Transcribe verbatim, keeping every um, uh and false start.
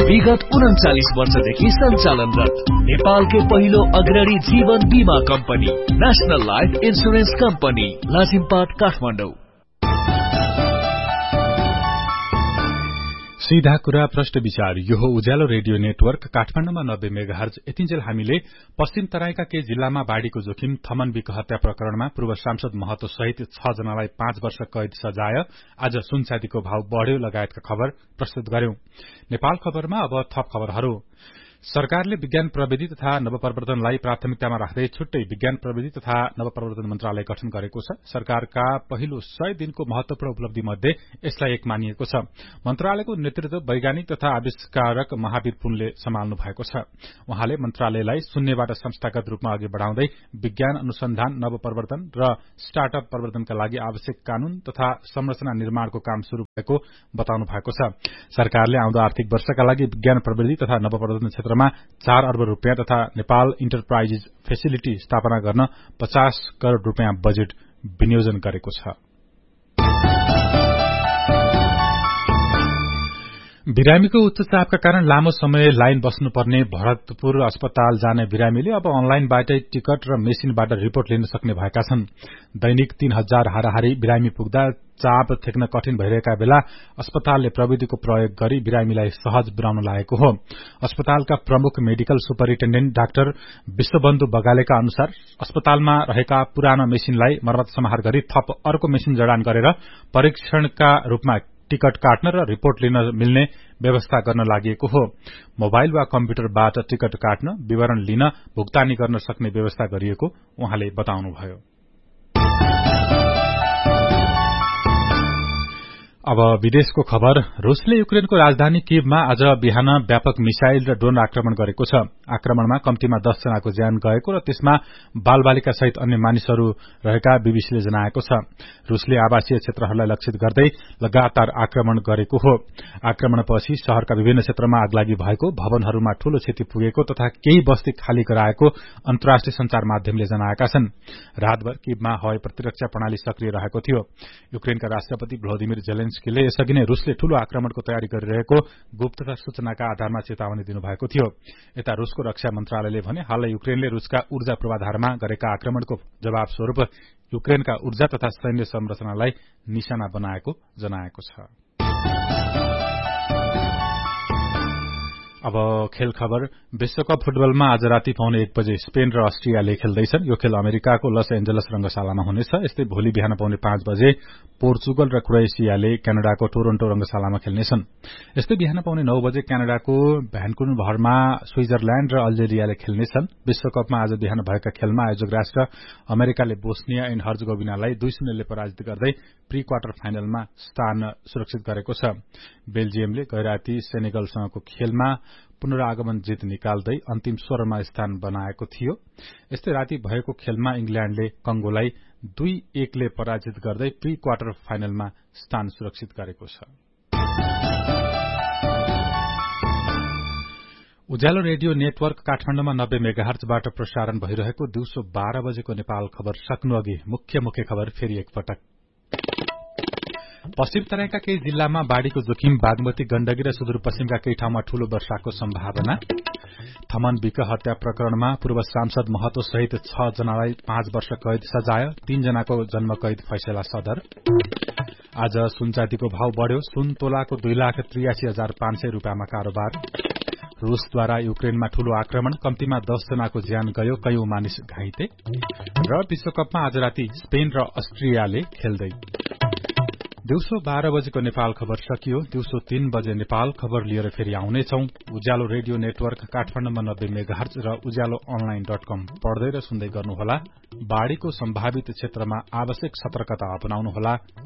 विगत उन्चालिस वर्षदेखि सञ्चालनरत नेपालकै पहिलो अग्रणी जीवन बीमा company national life insurance company Lazimpat Kathmandu. सीधा कुरा प्रश्न विचार यो हो उज्यालो रेडियो नेटवर्क काठमाडौँमा नब्बे मेगाहर्ज। यतिन्जेल हामीले पश्चिम तराईका केही जिल्लामा बाढ़ीको जोखिम थमन विक हत्या प्रकरणमा पूर्व सांसद महतो सहित छ जनालाई पाँच वर्ष कैद सजाय, आज सुनचाँदीको भाव बढ़्यो लगायतका खबर प्रस्तुत गर्यौं। नेपाल खबरमा अब थप खबरहरू। सरकारले विज्ञान प्रविधि तथा नवप्रवर्तनलाई प्राथमिकतामा राख्दै छुट्टै विज्ञान प्रविधि तथा नवप्रवर्तन मन्त्रालय गठन गरेको छ। सरकारका पहिलो सय दिनको महत्वपूर्ण उपलब्धि मध्ये यसलाई एक मानिएको छ। मन्त्रालयको नेतृत्व वैज्ञानिक तथा आविष्कारक महावीर पुनले सम्हाल्नु भएको छ। उहाँले मन्त्रालयलाई शून्यबाट संस्थागत रूपमा अघि बढ़ाउँदै विज्ञान अनुसन्धान नवप्रवर्तन र स्टार्टअप प्रवर्तनका लागि आवश्यक कानून तथा संरचना निर्माणको काम शुरू भएको बताउनु भएको छ। सरकारले आउँदो आर्थिक वर्षका लागि विज्ञान प्रविधि तथा नवप्रवर्तन क्षेत्रमा चार अर्ब रूपियाँ तथा नेपाल इन्टरप्राइजेज फेसिलिटी स्थापना गर्न पचास करोड़ रूपियाँ बजेट विनियोजन गरेको छ। बिरामीको उच्च चापका कारण लामो समय लाइन बस्नुपर्ने भरतपुर अस्पताल जाने बिरामीले अब अनलाइनबाटै टिकट र मेसिनबाट रिपोर्ट लिन सक्ने भएका छन्। दैनिक तीन हजार हाराहारी बिरामी पुग्दा चाप थेक्न कठिन भइरहेका बेला अस्पतालले प्रविधिको प्रयोग गरी बिरामीलाई सहज बनाउन लागेको हो। अस्पतालका प्रमुख मेडिकल सुपरिन्टेण्डेन्ट डाक्टर विश्वबन्धु बगालेका अनुसार अस्पतालमा रहेका पुरानो मेसिनलाई मर्मत समार गरी थप अर्को मेसिन जडान गरेर परीक्षणका रूपमा टिकट काट्न र रिपोर्ट लिन मिल्ने व्यवस्था गर्न लागि हो। मोबाइल वा कम्प्युटरबाट टिकट काट्न, विवरण लिन, भुक्तानी गर्न सक्ने व्यवस्था गरिएको उहाँले बताउनुभयो। अब विदेशको खबर। रूसले युक्रेनको राजधानी कीवमा आज बिहान व्यापक मिसाइल र ड्रोन आक्रमण गरेको छ। आक्रमणमा कम्तीमा दस जनाको ज्यान गएको र त्यसमा बालबालिका सहित अन्य मानिसहरू रहेका बीबीसीले जनाएको छ। रूसले आवासीय क्षेत्रहरूलाई लक्षित गर्दै लगातार आक्रमण गरेको हो। आक्रमणपछि शहरका विभिन्न क्षेत्रमा आगलागी भएको, भवनहरूमा ठूलो क्षति पुगेको तथा केही बस्ती खाली गराएको अन्तर्राष्ट्रिय संचार माध्यमले जनाएका छन्। रातभर कीवमा हवाई प्रतिरक्षा प्रणाली सक्रिय रहेको थियो। युक्रेनका राष्ट्रपति भ्लोदिमिर जेलेन्स्की ले यसअघि नै रूसले ठूलो आक्रमणको तयारी गरिरहेको गुप्तचर सूचनाका आधारमा चेतावनी दिनुभएको थियो। यता रूसको रक्षा मन्त्रालयले भने हालै युक्रेनले रूसका ऊर्जा पूर्वाधारमा गरेका आक्रमणको जवाब स्वरूप युक्रेनका ऊर्जा तथा सैन्य संरचनालाई निशाना बनाएको जनाएको छ। अब खेल खबर। विश्वकप फुटबलमा आज राति पाउने एक बजे स्पेन र अस्ट्रियाले खेल्दैछन्। यो खेल अमेरिकाको लस एन्जलस रंगशालामा हुनेछ। यस्तै भोलि बिहान पाउने पाँच बजे पोर्चुगल र क्रोएसियाले क्यानाडाको टोरन्टो रंगशालामा खेल्नेछन्। यस्तै बिहान पाउने नौ बजे क्यानाडाको भ्यानकुभरमा स्विजरल्याण्ड र अल्जेरियाले खेल्नेछन्। विश्वकपमा आज बिहान भएका खेलमा आयोजक राष्ट्र अमेरिकाले बोस्निया एण्ड हर्जगोभिनालाई दुई शून्यले पराजित गर्दै प्री क्वार्टर फाइनलमा स्थान सुरक्षित गरेको छ। बेल्जियमले गैराती सेनेगलसँगको खेलमा पुनरागमन जित निकाल्दै अन्तिम सोह्रमा स्थान बनाएको थियो। यस्तै राति भएको खेलमा इंग्ल्याण्डले कंगोलाई दुई एकले पराजित गर्दै प्री क्वार्टर फाइनलमा स्थान सुरक्षित गरेको छ। उज्यालो रेडियो नेटवर्क काठमाडौँमा नब्बे मेगाहर्जबाट प्रसारण भइरहेको दिउँसो बाह्र बजेको नेपाल खबर सक्नु अघि मुख्य मुख्य खबर फेरि एकपटक। पश्चिम तराईका केही जिल्लामा बाढ़ीको जोखिम, बागमती, गण्डकी र सुदूरपश्चिमका केही ठाउँमा ठूलो वर्षाको सम्भावना। थमन विक हत्या प्रकरणमा पूर्व सांसद महतो सहित छ जनालाई पाँच वर्ष कैद सजाय, तीन जनाको जन्म कैद फैसला सदर। आज सुनचाँदीको भाव बढ़्यो, सुन तोलाको दुई लाख त्रियासी हजार पाँच सय रूपियाँमा कारोबार। रूसद्वारा युक्रेनमा ठूलो आक्रमण, कम्तीमा दस जनाको ज्यान गयो, कयौं मानिस घाइते। र विश्वकपमा आज राति स्पेन र अस्ट्रियाले खेल्दै। दिउँसो बाह्र बजेको नेपाल खबर सकियो। दिउँसो तीन बजे नेपाल खबर लिएर फेरि आउनेछौं। उज्यालो रेडियो नेटवर्क काठमाडौँमा नब्बे मेगाहर्ज र उज्यालो अनलाइन डट कम पढ्दै र सुन्दै गर्नुहोला। बाढ़ीको सम्भावित क्षेत्रमा आवश्यक सतर्कता अपनाउनुहोला।